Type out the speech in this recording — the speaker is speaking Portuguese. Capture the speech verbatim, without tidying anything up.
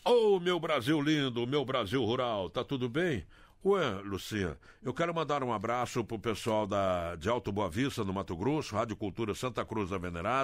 Ô, meu Brasil lindo, meu Brasil rural, tá tudo bem? Ué, Lucinha, eu quero mandar um abraço pro pessoal da, de Alto Boa Vista, no Mato Grosso, Rádio Cultura Santa Cruz da Venerada.